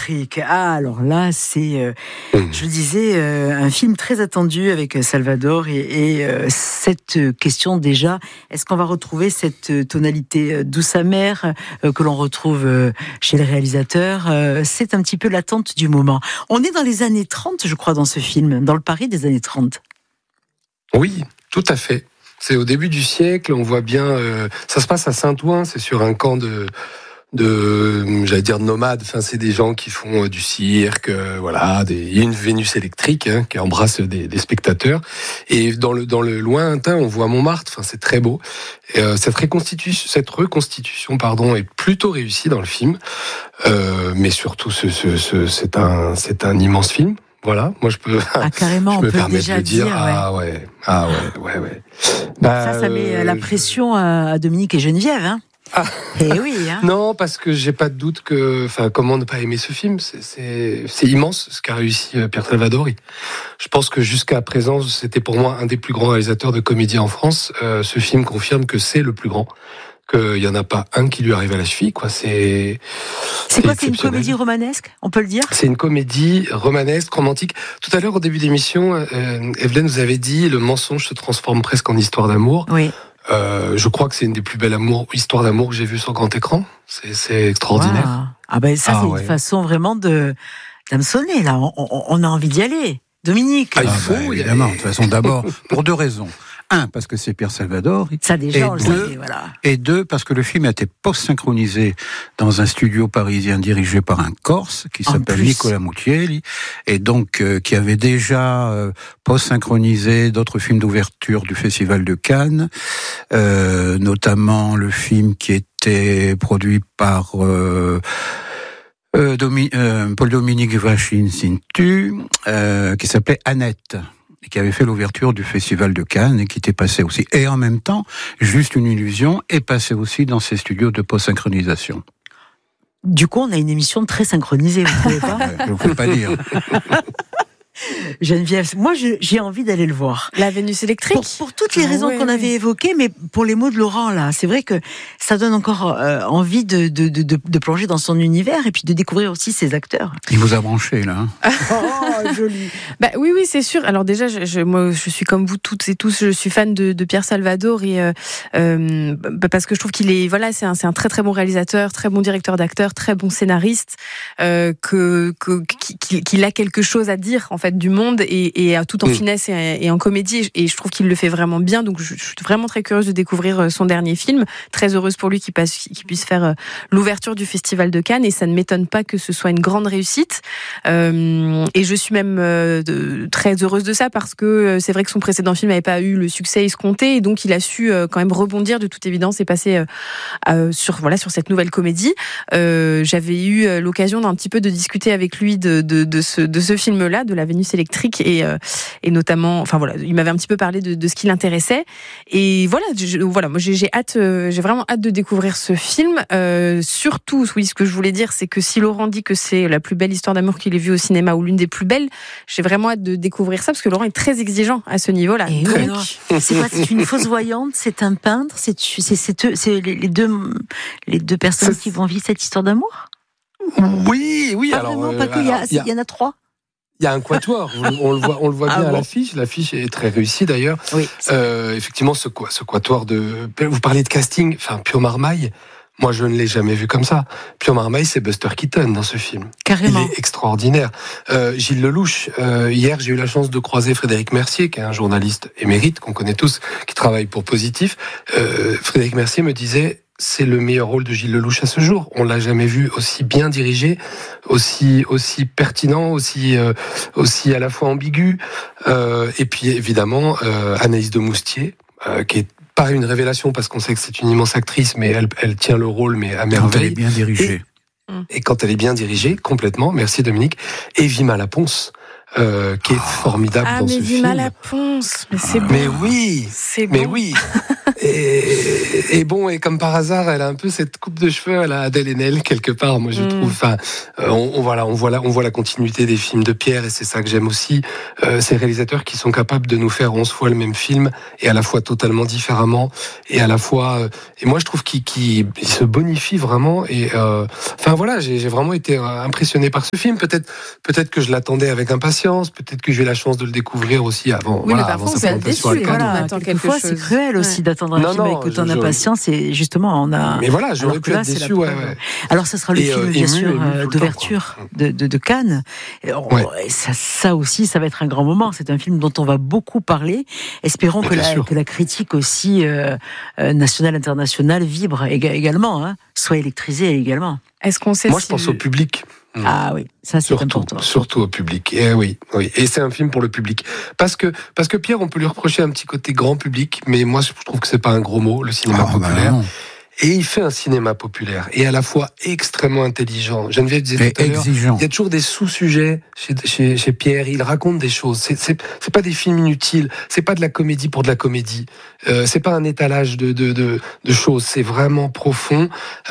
Électrique. Ah, alors là, c'est, je le disais, un film très attendu avec Salvador et cette question déjà, est-ce qu'on va retrouver cette tonalité douce amère que l'on retrouve chez le réalisateur? C'est un petit peu l'attente du moment. On est dans les années 30, je crois, dans ce film, dans le Paris des années 30. Oui, tout à fait. C'est au début du siècle, on voit bien, ça se passe à Saint-Ouen, c'est sur un camp de j'allais dire nomades, enfin c'est des gens qui font du cirque, voilà, il y a une Vénus électrique qui embrasse des spectateurs, et dans le lointain on voit Montmartre, enfin c'est très beau. Et, cette reconstitution est plutôt réussie dans le film, mais surtout c'est un immense film. Voilà, moi je peux. Carrément, je me on peut permets déjà de le dire. ouais. Ouais. Ça met la pression à Dominique et Geneviève, hein. Ah. Et oui, hein. Non, parce que j'ai pas de doute comment ne pas aimer ce film. C'est immense ce qu'a réussi Pierre Salvadori. Je pense que jusqu'à présent, c'était pour moi un des plus grands réalisateurs de comédie en France. Ce film confirme que c'est le plus grand. Qu'il n'y en a pas un qui lui arrive à la cheville, quoi. C'est quoi, c'est une comédie romanesque, on peut le dire? C'est une comédie romanesque, romantique. Tout à l'heure, au début d'émission, Evelyne vous avait dit, le mensonge se transforme presque en histoire d'amour. Oui. Je crois que c'est une des plus belles histoires d'amour que j'ai vues sur grand écran. C'est extraordinaire. Wow. Ah ben ça, c'est une façon vraiment d'hameçonner, là. On a envie d'y aller. Dominique. Il faut, évidemment. De toute façon, d'abord, pour deux raisons. Un, parce que c'est Pierre Salvador. Ça déjà, on le savait, voilà. Et deux, parce que le film a été post-synchronisé dans un studio parisien dirigé par un Corse qui s'appelle Nicolas Moutier, et donc qui avait déjà post-synchronisé d'autres films d'ouverture du Festival de Cannes, notamment le film qui était produit par Paul-Dominique Vachon-Cintu, qui s'appelait Annette, et qui avait fait l'ouverture du Festival de Cannes et qui était passé aussi. Et en même temps, Juste une illusion est passé aussi dans ces studios de post-synchronisation. Du coup, on a une émission très synchronisée, vous ne trouvez pas? Je ne peux pas dire. Geneviève, moi j'ai envie d'aller le voir. La Vénus électrique. Pour toutes les raisons qu'on avait évoquées, mais pour les mots de Laurent là, c'est vrai que ça donne encore envie de plonger dans son univers et puis de découvrir aussi ses acteurs. Il vous a branché là. Oh, joli. Oui, c'est sûr. Alors déjà, moi, je suis comme vous toutes et tous, je suis fan de Pierre Salvador et parce que je trouve qu'il est, voilà, c'est un très très bon réalisateur, très bon directeur d'acteurs, très bon scénariste, qu'il a quelque chose à dire en fait du monde et tout en finesse et en comédie, et je trouve qu'il le fait vraiment bien. Donc je suis vraiment très curieuse de découvrir son dernier film. Très heureuse pour lui qu'il puisse faire l'ouverture du Festival de Cannes, et ça ne m'étonne pas que ce soit une grande réussite. Et je suis même très heureuse de ça parce que c'est vrai que son précédent film n'avait pas eu le succès escompté, et donc il a su quand même rebondir de toute évidence et passer sur cette nouvelle comédie. J'avais eu l'occasion d'un petit peu de discuter avec lui de ce film-là, de la Vénus électrique, et notamment, il m'avait un petit peu parlé de ce qui l'intéressait, et moi j'ai vraiment hâte de découvrir ce film. Surtout, oui, ce que je voulais dire, c'est que si Laurent dit que c'est la plus belle histoire d'amour qu'il ait vue au cinéma ou l'une des plus belles, j'ai vraiment hâte de découvrir ça parce que Laurent est très exigeant à ce niveau-là. C'est quoi? C'est une fausse voyante? C'est un peintre? C'est les deux personnes qui vont vivre cette histoire d'amour? Oui. Pas alors, vraiment, pas que il y en a trois. Il y a un quatuor, on le voit bien à l'affiche. L'affiche est très réussie d'ailleurs. Oui, effectivement, ce quatuor vous parlez de casting, Pio Marmaille. Moi, je ne l'ai jamais vu comme ça. Pio Marmaille, c'est Buster Keaton dans ce film. Carrément. Il est extraordinaire. Gilles Lelouch. Hier, j'ai eu la chance de croiser Frédéric Mercier, qui est un journaliste émérite qu'on connaît tous, qui travaille pour Positif. Frédéric Mercier me disait, c'est le meilleur rôle de Gilles Lelouch à ce jour. On l'a jamais vu aussi bien dirigé, aussi pertinent, aussi à la fois ambigu. Et puis évidemment, Anaïs de Moustier, qui est pas une révélation parce qu'on sait que c'est une immense actrice, mais elle tient le rôle mais à merveille. Quand elle est bien dirigée. Et quand elle est bien dirigée, complètement. Merci Dominique. Et Vima Laponce. qui est formidable dans ce film. Ah, mais Vima Laponce, mais c'est bon. Mais oui, c'est bon. Mais oui. Et bon, et comme par hasard, elle a un peu cette coupe de cheveux à la Adèle Haenel quelque part. Moi, je trouve. Enfin, on voit la continuité des films de Pierre, et c'est ça que j'aime aussi. Ces réalisateurs qui sont capables de nous faire 11 fois le même film, et à la fois totalement différemment, et à la fois. Et moi, je trouve qu'il se bonifie vraiment. Et enfin voilà, j'ai vraiment été impressionné par ce film. Peut-être que je l'attendais avec impatience. Peut-être que j'ai eu la chance de le découvrir aussi avant. Oui, voilà, mais avant parfois, sa on peut être présentation à déçu, Cannes. voilà. On attend quelque Quelquefois, chose. c'est cruel aussi d'attendre un Non, film non, avec autant d'impatience, et justement, on a. Mais voilà, j'aurais pu être c'est la déçu, preuve. ouais. Alors, ça sera le film, bien sûr, d'ouverture de Cannes. Et ça aussi, ça va être un grand moment. C'est un film dont on va beaucoup parler. Espérons que la critique aussi nationale, internationale vibre également, hein, soit électrisée également. Est-ce qu'on sait Moi, je pense au public. Ah oui, ça c'est important. Surtout au public. Et oui. Et c'est un film pour le public. Parce que Pierre, on peut lui reprocher un petit côté grand public, mais moi je trouve que c'est pas un gros mot, le cinéma populaire. Et il fait un cinéma populaire, et à la fois extrêmement intelligent. Geneviève disait tout à l'heure, il y a toujours des sous-sujets chez Pierre. Il raconte des choses. C'est pas des films inutiles. C'est pas de la comédie pour de la comédie. C'est pas un étalage de choses. C'est vraiment profond.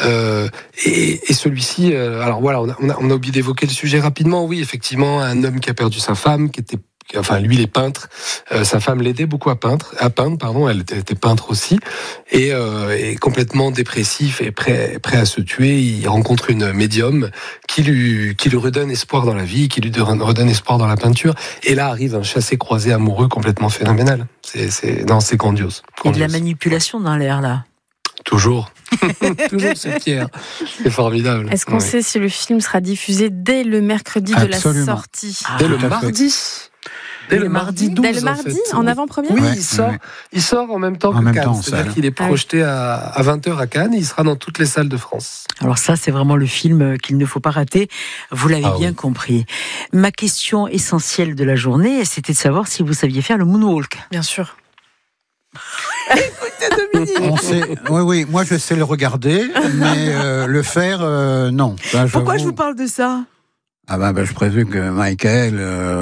Et celui-ci, alors voilà, on a oublié d'évoquer le sujet rapidement. Oui, effectivement, un homme qui a perdu sa femme, qui était lui, il est peintre. Sa femme l'aidait beaucoup à peindre. Elle était peintre aussi, et complètement dépressif et prêt à se tuer. Il rencontre une médium qui lui redonne espoir dans la vie, qui lui redonne espoir dans la peinture. Et là arrive un chassé-croisé amoureux complètement phénoménal. C'est grandiose. Il y a de la manipulation dans l'air là. Toujours, c'est Pierre. C'est formidable. Est-ce qu'on sait si le film sera diffusé dès le mercredi de la sortie? Dès le mardi. Dès le mardi 12, Dès le mardi, en avant-première. Oui, il sort en même temps que Cannes. C'est-à-dire qu'il est projeté à 20h à Cannes, et il sera dans toutes les salles de France. Alors ça, c'est vraiment le film qu'il ne faut pas rater. Vous l'avez bien compris. Ma question essentielle de la journée, c'était de savoir si vous saviez faire le moonwalk. Bien sûr. Écoutez, Dominique. Oui, moi je sais le regarder, mais le faire, non. Pourquoi je vous parle de ça ? Je présume que Michael...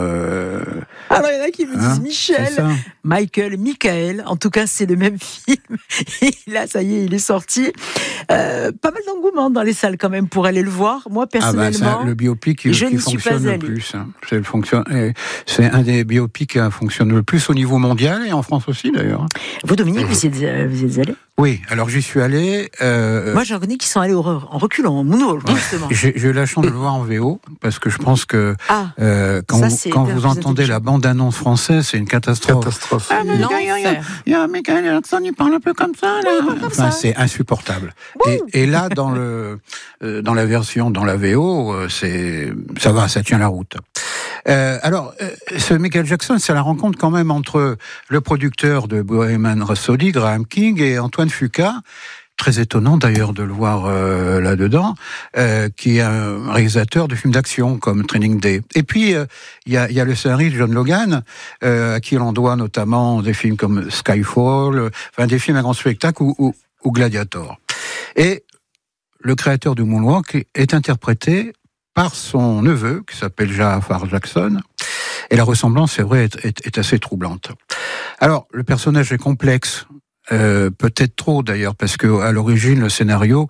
Alors, il y en a qui me disent Michel, Michael. En tout cas, c'est le même film. Et là, ça y est, il est sorti. Pas mal d'engouement dans les salles quand même pour aller le voir. Moi, personnellement, c'est le biopic qui fonctionne le plus. C'est un des biopics qui fonctionne le plus au niveau mondial, et en France aussi d'ailleurs. Vous, Dominique, vous y êtes allé ? Oui, alors j'y suis allé. Moi, j'en connais qui sont allés en reculant, en moonwalk, justement. J'ai eu la chance de le voir en VO, parce que je pense que quand vous entendez la bande-annonce française, c'est une catastrophe. Il y a Michael Jackson, il parle un peu comme ça, là. C'est insupportable. Et là, dans la version, dans la VO, ça va, ça tient la route. Alors, ce Michael Jackson, c'est la rencontre quand même entre le producteur de Bohemian Rhapsody, Graham King, et Antoine Fuqua. Très étonnant d'ailleurs de le voir là-dedans, qui est un réalisateur de films d'action comme Training Day. Et puis il y a le scénariste John Logan, à qui l'on doit notamment des films comme Skyfall, des films à grand spectacle ou Gladiator. Et le créateur du Moonwalk est interprété par son neveu, qui s'appelle Ja'afar Jackson, et la ressemblance, c'est vrai, est assez troublante. Alors, le personnage est complexe, peut-être trop d'ailleurs, parce que à l'origine, le scénario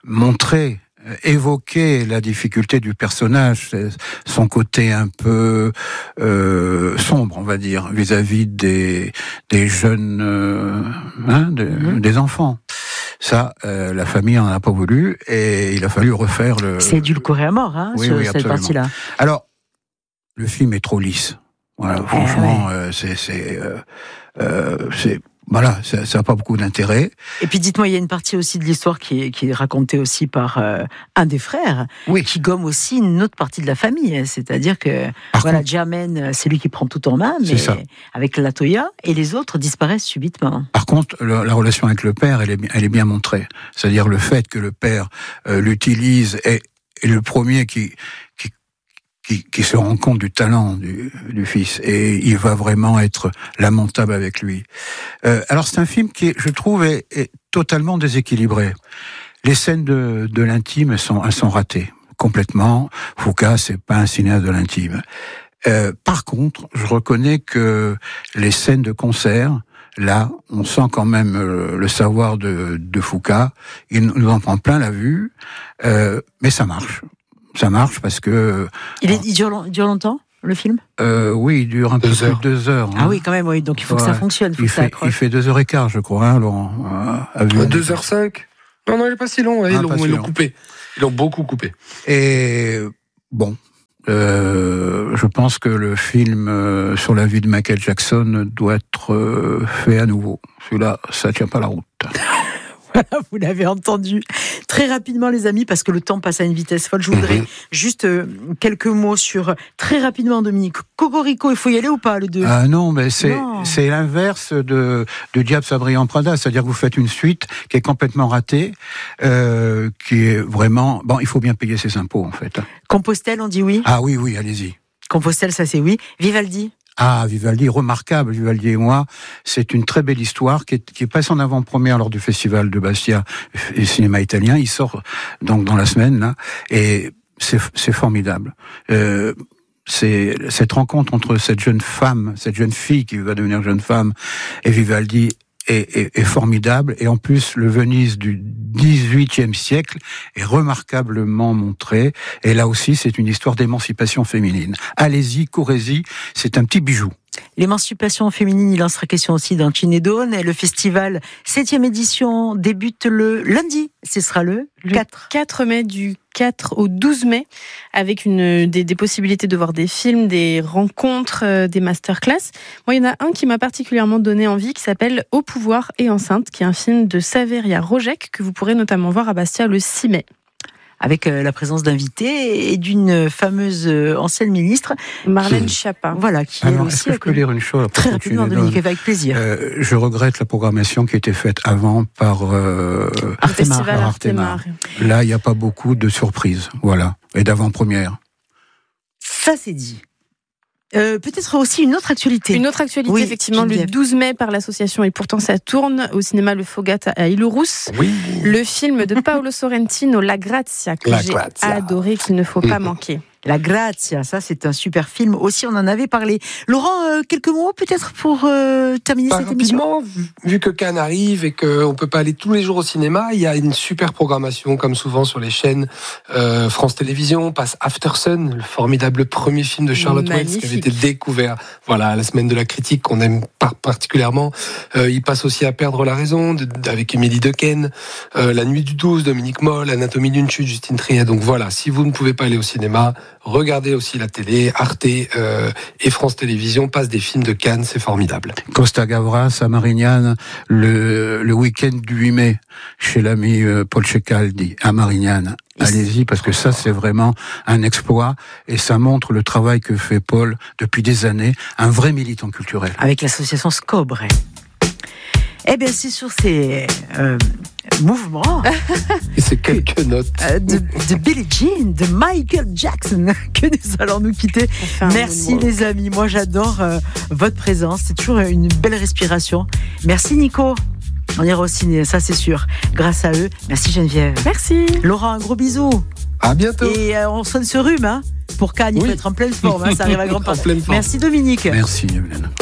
évoquait la difficulté du personnage, son côté un peu sombre, on va dire, vis-à-vis des jeunes, des enfants. Ça, la famille en a pas voulu, et il a fallu refaire le... C'est édulcoré à mort, cette partie-là. Alors, le film est trop lisse. Voilà, franchement, voilà, ça n'a pas beaucoup d'intérêt. Et puis dites-moi, il y a une partie aussi de l'histoire qui est racontée aussi par un des frères, qui gomme aussi une autre partie de la famille. C'est-à-dire que Jermaine, c'est lui qui prend tout en main, mais avec Latoya, et les autres disparaissent subitement. Par contre, la relation avec le père, elle est bien montrée. C'est-à-dire le fait que le père l'utilise est le premier qui se rend compte du talent du fils, et il va vraiment être lamentable avec lui. Alors c'est un film qui, je trouve, est totalement déséquilibré. Les scènes de l'intime, elles sont ratées complètement. Fuqua, c'est pas un cinéaste de l'intime. Par contre, je reconnais que les scènes de concert, là, on sent quand même le savoir de Foucault. Il nous en prend plein la vue, mais ça marche. Ça marche parce que... Il dure longtemps, le film ? Oui, il dure un peu plus de 2 heures. Ah oui, quand même, oui. Donc il faut que ça fonctionne. Il fait 2h15, je crois, hein, Laurent. 2h05 ? Non, il n'est pas si long. Ils l'ont coupé. Ils l'ont beaucoup coupé. Et bon... je pense que le film sur la vie de Michael Jackson doit être fait à nouveau. Celui-là, ça tient pas la route. Voilà, vous l'avez entendu. Très rapidement, les amis, parce que le temps passe à une vitesse folle, je voudrais juste quelques mots sur, très rapidement, Dominique. Cocorico, il faut y aller ou pas, le 2 ? Ah non, mais c'est l'inverse de Diable Sabré en Prada. C'est-à-dire que vous faites une suite qui est complètement ratée, qui est vraiment... Bon, il faut bien payer ses impôts, en fait. Compostelle, on dit oui ? Ah oui, allez-y. Compostelle, ça c'est oui. Vivaldi ? Ah, Vivaldi, remarquable, Vivaldi et moi. C'est une très belle histoire qui passe en avant-première lors du festival de Bastia et cinéma italien. Il sort donc dans la semaine, là, et c'est formidable. C'est cette rencontre entre cette jeune fille qui va devenir jeune femme, et Vivaldi est formidable. Et en plus, le Venise du XVIIIe siècle est remarquablement montré. Et là aussi, c'est une histoire d'émancipation féminine. Allez-y, courez-y, c'est un petit bijou. L'émancipation féminine, il en sera question aussi dans Cinédone. Et le festival 7e édition débute le lundi. Ce sera le 4 mai, du 4 au 12 mai, avec des possibilités de voir des films, des rencontres, des masterclass. Moi, il y en a un qui m'a particulièrement donné envie, qui s'appelle Au pouvoir et enceinte, qui est un film de Saveria Rojek, que vous pourrez notamment voir à Bastia le 6 mai. Avec la présence d'invités et d'une fameuse ancienne ministre, Marlène Schiappa. Voilà, qui est aussi... Est-ce que je peux lire une chose très rapidement, Dominique, avec plaisir. Je regrette la programmation qui a été faite avant par Artemar. Là, il n'y a pas beaucoup de surprises, voilà, et d'avant-première. Ça, c'est dit. Peut-être aussi une autre actualité. Une autre actualité, effectivement, le 12 mai par l'association Et pourtant ça tourne au cinéma Le Fogat à Île-aux-Rousses. Oui. Le film de Paolo Sorrentino, La Grazia, que j'ai adoré, qu'il ne faut pas manquer. La Grazia, ça c'est un super film. Aussi, on en avait parlé. Laurent, quelques mots peut-être pour terminer cette émission. Vu que Cannes arrive et qu'on ne peut pas aller tous les jours au cinéma, il y a une super programmation, comme souvent sur les chaînes France Télévisions. On passe After Sun, le formidable premier film de Charlotte Wells qui avait été découvert à la semaine de la critique, qu'on aime particulièrement. Il passe aussi à Perdre la raison, avec Émilie Dequesne, La nuit du 12, Dominique Moll, Anatomie d'une chute, Justine Triet. Donc voilà, si vous ne pouvez pas aller au cinéma, regardez aussi la télé, Arte et France Télévisions passent des films de Cannes, c'est formidable. Costa Gavras à Marignane, le week-end du 8 mai, chez l'ami Paul Cecaldi à Marignane. Allez-y, parce que ça, c'est vraiment un exploit, et ça montre le travail que fait Paul depuis des années, un vrai militant culturel. Avec l'association Scobre. Eh bien, c'est sur ces mouvements et ces quelques notes de Billie Jean, de Michael Jackson, que nous allons nous quitter. Merci les amis, moi j'adore votre présence, c'est toujours une belle respiration. Merci Nico. On ira au ciné, ça c'est sûr. Grâce à eux. Merci Geneviève. Merci. Laurent, un gros bisou. À bientôt. Et on sonne ce rhume, hein. Pour Cannes, il faut être en pleine forme, hein, ça arrive à grands pas. Merci Dominique. Merci Evelyn.